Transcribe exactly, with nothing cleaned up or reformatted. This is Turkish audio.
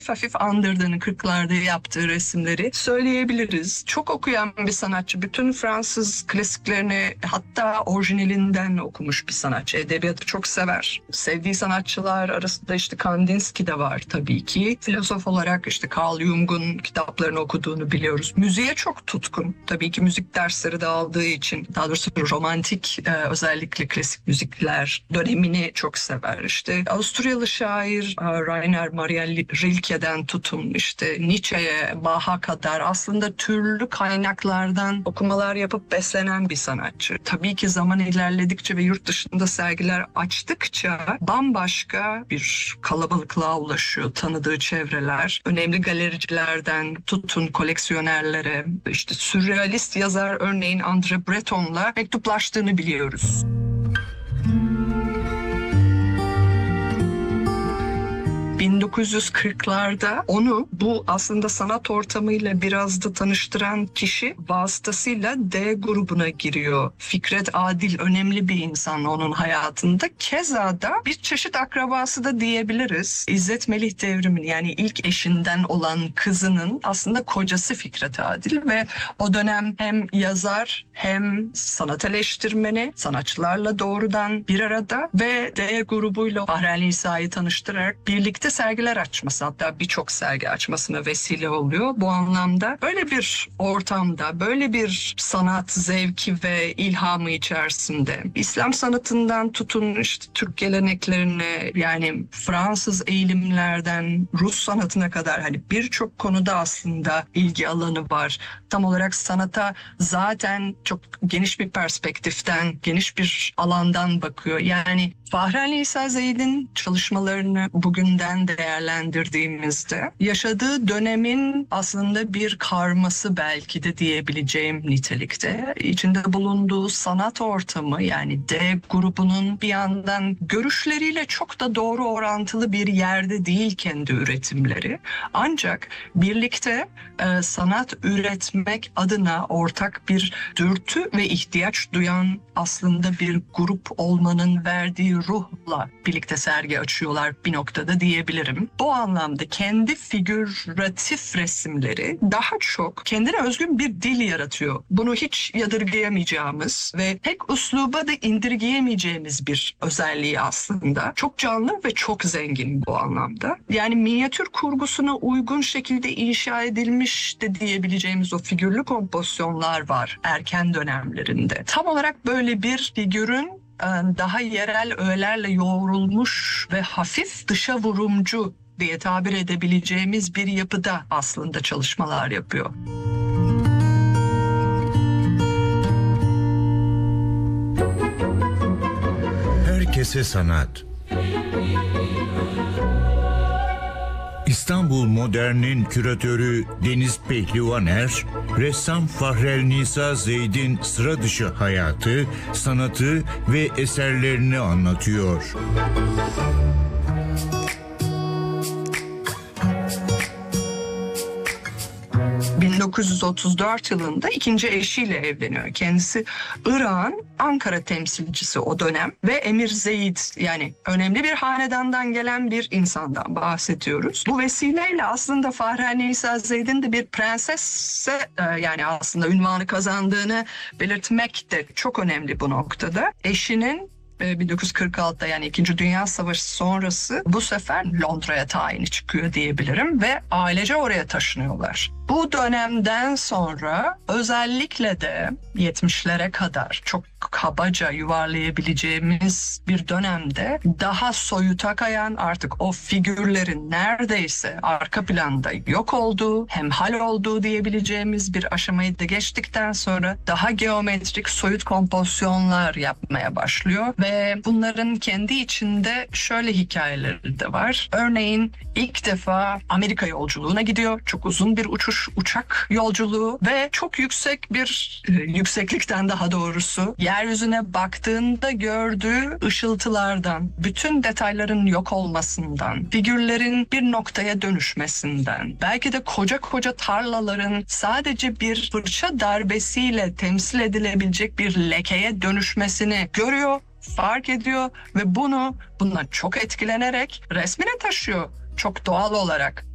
hafif andırdığını, kırklarda yaptığı resimleri söyleyebiliriz. Çok okuyan bir sanatçı. Bütün Fransız klasiklerini, hatta orijinalinden okumuş bir sanatçı. Edebiyatı çok sever. Sevdiği sanatçılar arasında işte Kandinsky de var tabii ki. Filozof olarak işte Carl Jung'un kitaplarını okuduğunu biliyoruz. Müziğe çok tutkun. Tabii ki müzik dersleri de aldığı için, daha doğrusu romantik e, özellikle klasik müzikler dönemini çok sever. İşte Avusturyalı şair e, Rainer Maria Rilke'den tutun işte Nietzsche'ye, Bach'a kadar aslında türlü kaynaklardan okumalar yapıp beslenen bir sanatçı. Tabii ki zaman ilerledikçe ve yurt dışında sergiler açtıkça bambaşka bir kalabalıklığa ulaşıyor tanıdığı çevreler. Önemli galericilerden tutun koleksiyonerlere, işte sürrealist yazar örneğin André Breton'la mektuplaştığını biliyoruz. bin dokuz yüz kırklarda onu bu aslında sanat ortamıyla biraz da tanıştıran kişi vasıtasıyla D grubuna giriyor. Fikret Adil önemli bir insan onun hayatında. Keza da bir çeşit akrabası da diyebiliriz. İzzet Melih Devrim'in, yani ilk eşinden olan kızının aslında kocası Fikret Adil ve o dönem hem yazar hem sanat eleştirmeni, sanatçılarla doğrudan bir arada ve D grubuyla Fahrel Nisa'yı tanıştırarak birlikte sergiler açması, hatta birçok sergi açmasına vesile oluyor bu anlamda. Böyle bir ortamda, böyle bir sanat zevki ve ilhamı içerisinde İslam sanatından tutun işte Türk geleneklerine, yani Fransız eğilimlerden Rus sanatına kadar hani birçok konuda aslında ilgi alanı var. Tam olarak sanata zaten çok geniş bir perspektiften, geniş bir alandan bakıyor. Yani Fahrel Nisa Zeyd'in çalışmalarını bugünden değerlendirdiğimizde yaşadığı dönemin aslında bir karması belki de diyebileceğim nitelikte. İçinde bulunduğu sanat ortamı, yani D grubunun bir yandan görüşleriyle çok da doğru orantılı bir yerde değil kendi üretimleri. Ancak birlikte e, sanat üretmek adına ortak bir dürtü ve ihtiyaç duyan aslında bir grup olmanın verdiği ruhla birlikte sergi açıyorlar bir noktada diyebilirim. Bu anlamda kendi figüratif resimleri daha çok kendine özgün bir dil yaratıyor. Bunu hiç yadırgayamayacağımız ve pek üsluba da indirgeyemeyeceğimiz bir özelliği aslında. Çok canlı ve çok zengin bu anlamda. Yani minyatür kurgusuna uygun şekilde inşa edilmiş de diyebileceğimiz o figürlü kompozisyonlar var erken dönemlerinde. Tam olarak böyle bir figürün daha yerel öğelerle yoğrulmuş ve hafif dışa vurumcu diye tabir edebileceğimiz bir yapıda aslında çalışmalar yapıyor. Herkese sanat. İstanbul Modern'in küratörü Deniz Pehlivaner, ressam Fahrel Nisa Zeyd'in sıra dışı hayatı, sanatı ve eserlerini anlatıyor. bin dokuz yüz otuz dört yılında ikinci eşiyle evleniyor. Kendisi Irak'ın Ankara temsilcisi o dönem ve Emir Zeyd, yani önemli bir hanedandan gelen bir insandan bahsediyoruz. Bu vesileyle aslında Fahrel Nisa Zeyd'in de bir prensesse yani aslında ünvanı kazandığını belirtmek de çok önemli bu noktada. Eşinin bin dokuz yüz kırk altıda yani İkinci Dünya Savaşı sonrası bu sefer Londra'ya tayini çıkıyor diyebilirim ve ailece oraya taşınıyorlar. Bu dönemden sonra özellikle de yetmişlere kadar çok kabaca yuvarlayabileceğimiz bir dönemde daha soyuta kayan, artık o figürlerin neredeyse arka planda yok olduğu, hemhal olduğu diyebileceğimiz bir aşamayı da geçtikten sonra daha geometrik soyut kompozisyonlar yapmaya başlıyor ve bunların kendi içinde şöyle hikayeleri de var. Örneğin ilk defa Amerika yolculuğuna gidiyor. Çok uzun bir uçuş, uçak yolculuğu ve çok yüksek bir e, yükseklikten daha doğrusu yeryüzüne baktığında gördüğü ışıltılardan, bütün detayların yok olmasından, figürlerin bir noktaya dönüşmesinden, belki de koca koca tarlaların sadece bir fırça darbesiyle temsil edilebilecek bir lekeye dönüşmesini görüyor, fark ediyor ve bunu bundan çok etkilenerek resmine taşıyor. Çok doğal olarak.